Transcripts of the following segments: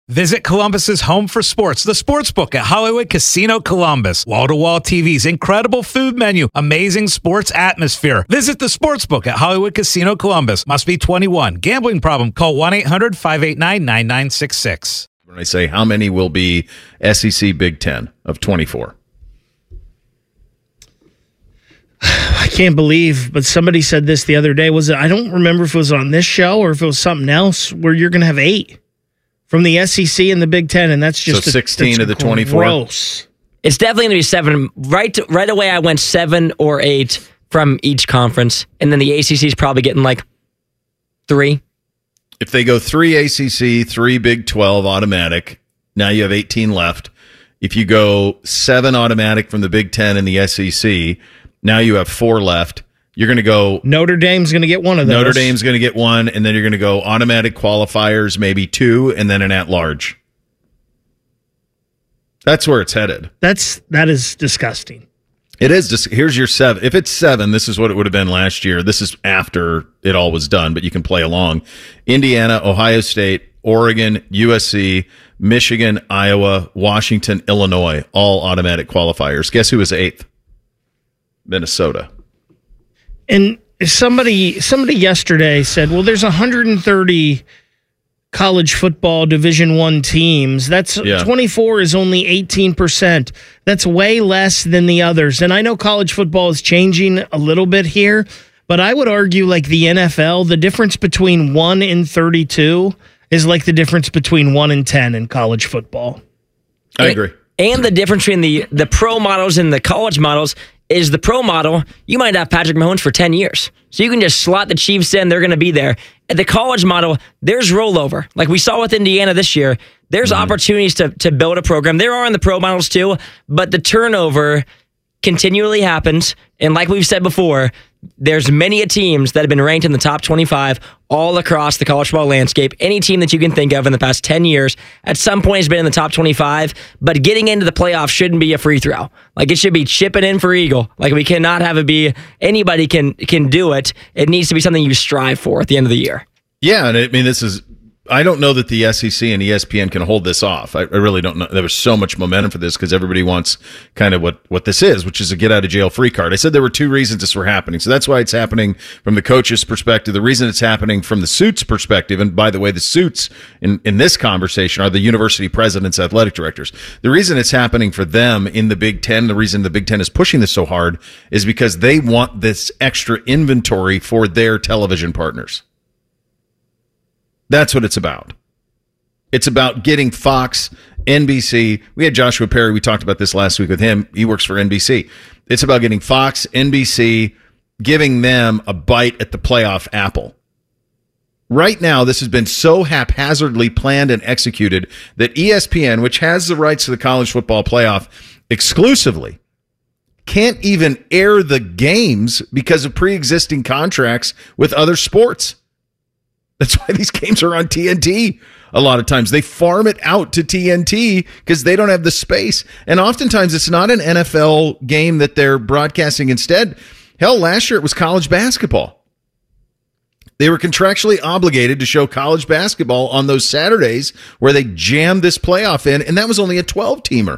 Visit Columbus's home for sports, the Sportsbook at Hollywood Casino Columbus. Wall-to-wall TVs, incredible food menu, amazing sports atmosphere. Visit the Sportsbook at Hollywood Casino Columbus. Must be 21. Gambling problem? Call 1-800-589-9966. When I say how many will be SEC Big Ten of 24? I can't believe, but somebody said this the other day. I don't remember if it was on this show or if it was something else, where you're going to have 8 from the SEC and the Big Ten, and that's just 16 of the 24. Gross. It's definitely going to be 7. Right away, I went 7 or 8 from each conference, and then the ACC is probably getting like 3. If they go 3 ACC, 3 Big 12 automatic, now you have 18 left. If you go 7 automatic from the Big 10 and the SEC, now you have 4 left. You're going to go... Notre Dame's going to get one of those. Notre Dame's going to get 1, and then you're going to go automatic qualifiers, maybe 2, and then an at-large. That's where it's headed. That is disgusting. It is. Here's your 7. If it's 7, this is what it would have been last year. This is after it all was done, but you can play along. Indiana, Ohio State, Oregon, USC, Michigan, Iowa, Washington, Illinois, all automatic qualifiers. Guess who was 8th? Minnesota. And somebody yesterday said, well, there's 130 college football Division I teams. 24 is only 18%. That's way less than the others. And I know college football is changing a little bit here, but I would argue like the NFL, the difference between 1 and 32 is like the difference between 1 and 10 in college football. I agree. And the difference between the pro models and the college models is the pro model, you might have Patrick Mahomes for 10 years. So you can just slot the Chiefs in, they're going to be there. At the college model, there's rollover. Like we saw with Indiana this year, there's opportunities to build a program. There are in the pro models too, but the turnover continually happens. And like we've said before, there's many teams that have been ranked in the top 25 all across the college football landscape. Any team that you can think of in the past 10 years at some point has been in the top 25, but getting into the playoffs shouldn't be a free throw. Like it should be chipping in for Eagle. Like we cannot have it be anybody can do it. It needs to be something you strive for at the end of the year. Yeah, and I mean, I don't know that the SEC and ESPN can hold this off. I really don't know. There was so much momentum for this because everybody wants kind of what this is, which is a get-out-of-jail-free card. I said there were 2 reasons this were happening. So that's why it's happening from the coach's perspective. The reason it's happening from the suits' perspective, and by the way, the suits in this conversation are the university presidents, athletic directors. The reason it's happening for them in the Big Ten, the reason the Big Ten is pushing this so hard, is because they want this extra inventory for their television partners. That's what it's about. It's about getting Fox, NBC. We had Joshua Perry. We talked about this last week with him. He works for NBC. It's about getting Fox, NBC, giving them a bite at the playoff apple. Right now, this has been so haphazardly planned and executed that ESPN, which has the rights to the college football playoff exclusively, can't even air the games because of pre-existing contracts with other sports. That's why these games are on TNT. A lot of times they farm it out to TNT because they don't have the space. And oftentimes it's not an NFL game that they're broadcasting instead. Hell, last year it was college basketball. They were contractually obligated to show college basketball on those Saturdays where they jammed this playoff in, and that was only a 12-teamer.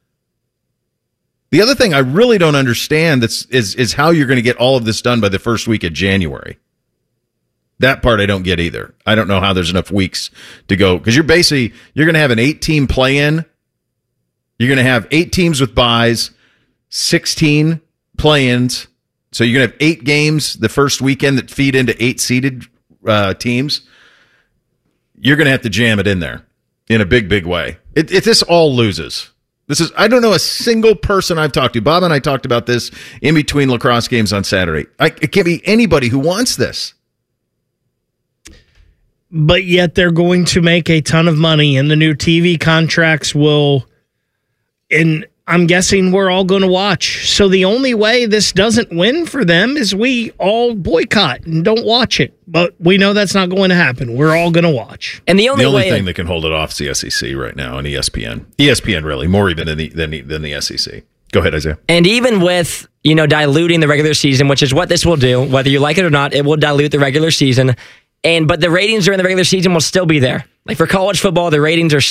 The other thing I really don't understand is how you're going to get all of this done by the first week of January. That part I don't get either. I don't know how there's enough weeks to go because you're going to have an 8-team play-in. You're going to have 8 teams with byes, 16 play-ins. So you're going to have 8 games the first weekend that feed into 8 seeded teams. You're going to have to jam it in there in a big, big way. If this all loses. I don't know a single person I've talked to. Bob and I talked about this in between lacrosse games on Saturday. It can't be anybody who wants this. But yet they're going to make a ton of money, and the new TV contracts will, and I'm guessing we're all going to watch. So the only way this doesn't win for them is we all boycott and don't watch it. But we know that's not going to happen. We're all going to watch. And the only thing that can hold it off is the SEC right now and ESPN. ESPN really, more even than the SEC. Go ahead, Isaiah. And even with, diluting the regular season, which is what this will do, whether you like it or not, it will dilute the regular season. But the ratings during the regular season will still be there. Like for college football, the ratings